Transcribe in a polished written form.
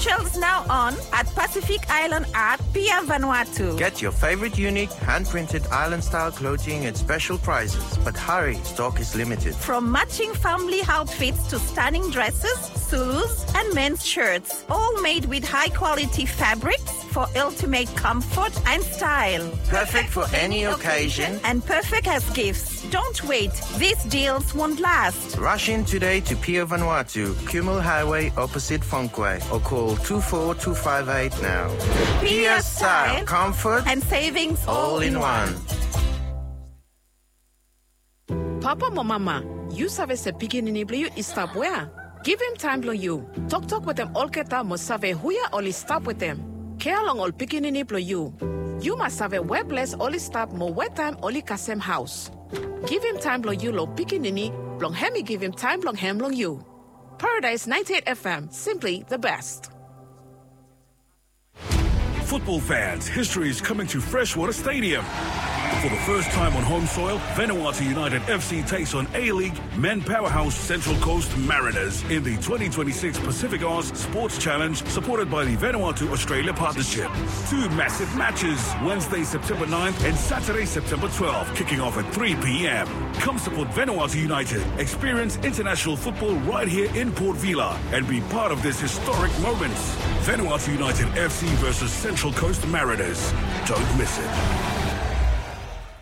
Specials now on at Pacific Island Art, Pia Vanuatu. Get your favorite unique hand-printed island-style clothing at special prices. But hurry, stock is limited. From matching family outfits to stunning dresses, suits, and men's shirts, all made with high-quality fabrics for ultimate comfort and style. Perfect for any occasion and perfect as gifts. Don't wait. These deals won't last. Rush in today to Pia Vanuatu, Kumul Highway opposite Funkway, or call 24258 now. Pia style, comfort, and savings all in one. Papa Mama, you save se pikinini blue is stop where? Give him time blow you. Talk with them all keta must save huya only stop with them. Care along all pikinini blow you. You must have a webless only stop more wet time only kasem house. Give him time blow you lo pikinini, long hemi give him time long hem long you. Paradise 98 FM, simply the best. Football fans, history is coming to Freshwater Stadium. For the first time on home soil, Vanuatu United FC takes on A-League men powerhouse Central Coast Mariners in the 2026 Pacific Arts Sports Challenge, supported by the Vanuatu-Australia Partnership. Two massive matches, Wednesday, September 9th and Saturday, September 12th, kicking off at 3 p.m. Come support Vanuatu United, experience international football right here in Port Vila, and be part of this historic moment. Vanuatu United FC versus Central Coast Mariners. Don't miss it.